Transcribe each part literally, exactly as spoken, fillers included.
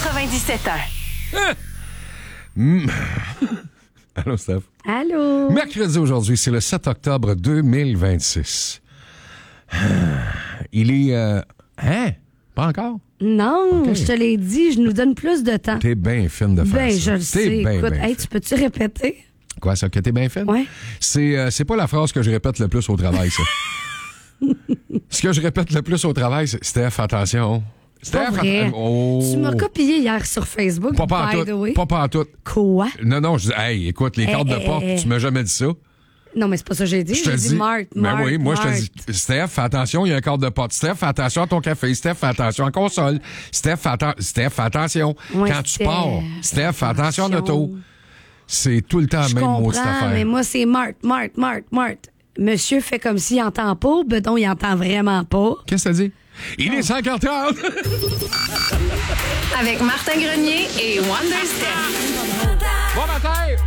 quatre-vingt-dix-sept ans. Ah! Mm. Allô, Steph. Allô. Mercredi aujourd'hui, c'est le sept octobre deux mille vingt-six. Il est... Euh... Hein? Pas encore? Non, Okay. je te l'ai dit, je nous donne plus de temps. T'es bien fine de faire ben, ça. je le T'es sais. bien, Écoute, bien hey, fine. tu peux-tu répéter? Quoi, ça, que t'es bien fine? Ouais. C'est, euh, c'est pas la phrase que je répète le plus au travail, ça. Ce que je répète le plus au travail, c'est Steph, attention. Pas Steph, vrai. att- oh. Tu m'as copié hier sur Facebook, Pas pas by en the tout. way. Pas pas en tout. Quoi? Non, non, je dis, hey, écoute, les Eh, cartes de eh, porte, eh. tu m'as jamais dit ça. Non, mais c'est pas ça que j'ai dit. Je te J'ai dis. dit Marthe, Ben Marthe, oui, moi, je te Marthe. dis, Steph, fais attention, il y a un cadre de porte. Steph, fais attention à ton café. Steph, fais attention à la console. Steph, fais atten- Steph, fais attention Ouais, quand tu Steph, pars. Steph, fais attention à attention. l'auto. C'est tout le temps la Je même mot cette comprends, affaire. mais moi, c'est Marthe, Marthe, Marthe, Marthe. Monsieur fait comme s'il entend pas, Bedon, il entend vraiment pas. Qu'est-ce que ça dit? Il Oh. est cinq heures trente! Avec Martin Grenier et Wonder Steph. Bon matin!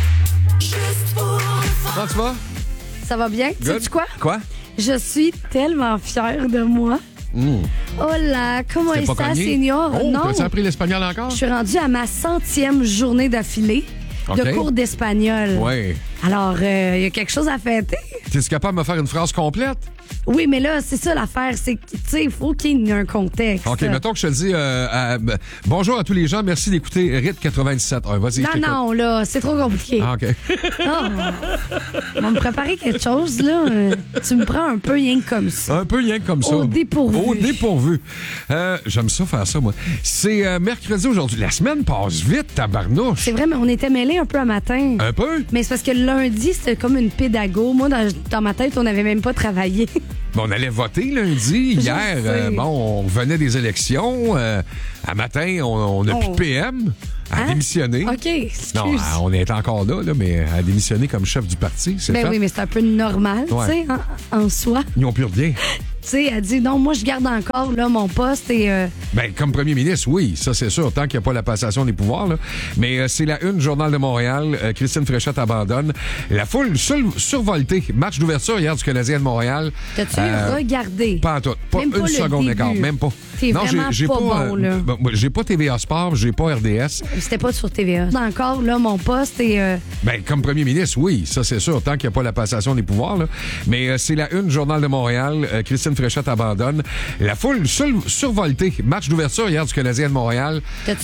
Comment tu vas? Ça va bien? Good. Sais-tu quoi? Quoi? Je suis tellement fière de moi. Mm. Hola, comment T'es est pas ça, cogné? Senior? Oh, Non, t'as-tu appris l'espagnol encore? je suis rendue à ma centième journée d'affilée OK. de cours d'espagnol. Oui. Alors, il euh, y a quelque chose à fêter. T'es-tu capable de me faire une phrase complète? Oui, mais là, c'est ça l'affaire, c'est que, tu sais, il faut qu'il y ait un contexte. OK, mettons que je te dis euh, à- ben, bonjour à tous les gens, merci d'écouter R I T quatre-vingt-dix-sept. Ouais, vas-y, je Non, t'écoute. non, là, c'est trop compliqué. Ah, OK. Oh, on va me préparer quelque chose, là. Euh, tu me prends un peu rien que comme ça. Un peu rien que comme ça. Au dépourvu. Au dépourvu. Euh, j'aime ça faire ça, moi. C'est euh, mercredi aujourd'hui. La semaine passe vite, tabarnouche. C'est vrai, mais on était mêlés un peu à matin. Un peu? Mais c'est parce que lundi, c'était comme une pédago. Moi, dans, dans ma tête, on n'avait même pas travaillé. Bon, on allait voter lundi. Je Hier, sais. euh, bon, on venait des élections. Euh, à matin, on n'a plus de Oh. P M. À Hein? démissionner. OK, excuse. Non, euh, on est encore là, là, mais à démissionner comme chef du parti, c'est Ben fait. oui, mais c'est un peu normal, Ouais. tu sais, en, en soi. Ils n'ont plus rien. Tu sais, elle dit, non, moi, je garde encore, là, mon poste et... euh, Ben, comme premier ministre, oui, ça c'est sûr, tant qu'il n'y a pas la passation des pouvoirs. Là. Mais euh, c'est la une, Journal de Montréal. Euh, Christine Fréchette abandonne. La foule sur- survoltée. Match d'ouverture hier du Canadien de Montréal. T'as-tu Euh, regardé? Pas en tout. Pas Même pas une le seconde début. d'écart. Même pas. T'es non, vraiment j'ai, j'ai pas pas, bon, là. ben, moi, j'ai pas T V A Sport, j'ai pas R D S. C'était pas sur T V A. Encore, là, mon poste et... euh, Ben, comme premier ministre, oui, ça c'est sûr, tant qu'il n'y a pas la passation des pouvoirs. Là. Mais euh, c'est la une, Journal de Montréal. Euh, Christine Fréchette abandonne. La foule sur- survoltée. Match d'ouverture hier du Canadien de Montréal. T'as-tu